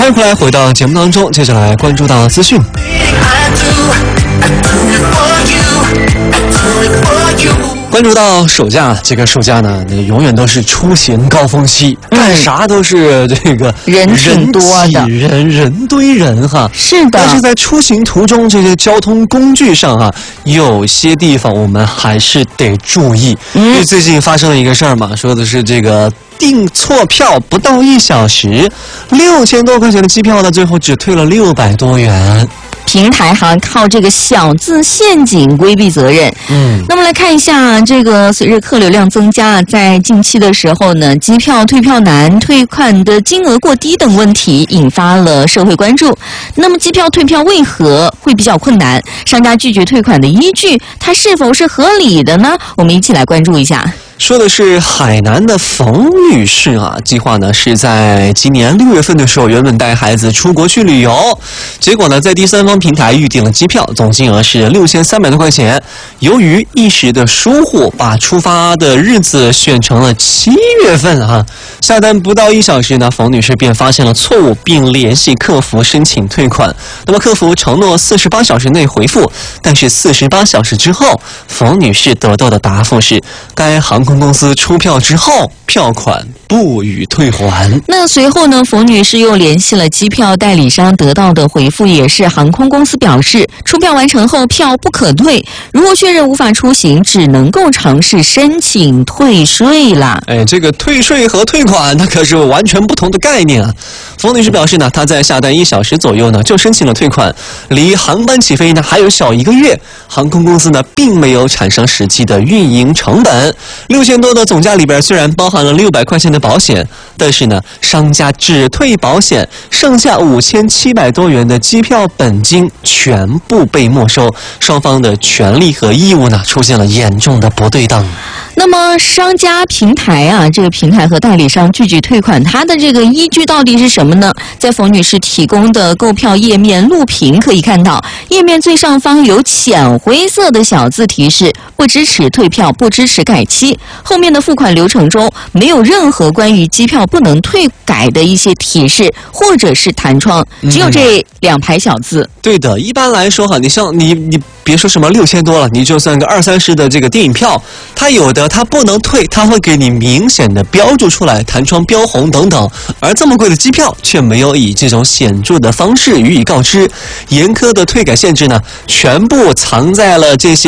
迎回到节目当中，接下来关注到资讯。关注到暑假，这个暑假呢，永远都是出行高峰期，干啥都是这个人挺多的， 人堆人哈。 是的。 但是在出行途中，这些交通工具上哈，有些地方我们还是得注意。因为最近发生了一个事儿嘛，说的是这个订错票不到1小时，6000多块钱的机票呢，最后只退了600多元。 平台还靠这个小字陷阱规避责任。那么来看一下，这个随着客流量增加，在近期的时候呢，机票退票难、退款的金额过低等问题引发了社会关注。那么机票退票为何会比较困难？商家拒绝退款的依据，它是否是合理的呢？我们一起来关注一下。 说的是海南的冯女士啊，计划呢是在今年6月份的时候，原本带孩子出国去旅游，结果呢在第三方平台预订了机票，总金额是6300多块钱。由于一时的疏忽，把出发的日子选成了7月份啊。下单不到1小时呢，冯女士便发现了错误，并联系客服申请退款。那么客服承诺48小时内回复，但是48小时之后，冯女士得到的答复是该航空公司出票之后，票款不予退还。 那随后呢，冯女士又联系了机票代理商，得到的回复也是航空公司表示，出票完成后票不可退，如果确认无法出行，只能够尝试申请退税啦。 这个退税和退款那可是完全不同的概念啊。冯女士表示呢，她在下单1小时左右呢就申请了退款，离航班起飞呢还有小1个月，航空公司呢并没有产生实际的运营成本。6000多的总价里边虽然包含了600块钱的保险，但是呢商家只退保险，剩下5700多元的机票本金全部被没收，双方的权利和义务呢出现了严重的不对等。 那么商家平台啊，这个平台和代理商拒绝退款，它的这个依据到底是什么呢？在冯女士提供的购票页面录屏可以看到，页面最上方有浅灰色的小字提示，不支持退票，不支持改期。后面的付款流程中没有任何关于机票不能退改的一些提示或者是弹窗，只有这2排小字。 对的，一般来说哈，你像你别说什么6000多了，你就算个20-30的这个电影票，它有的它不能退，它会给你明显的标注出来，弹窗标红等等。而这么贵的机票却没有以这种显著的方式予以告知，严苛的退改限制呢，全部藏在了这些